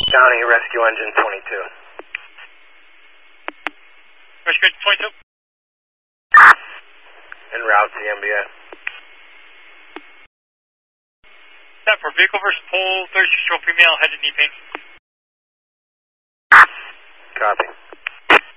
County, rescue engine 22. Rescue engine 22. En route to the MBA. That for vehicle versus pole, 36-year-old female, headed knee pain. Copy.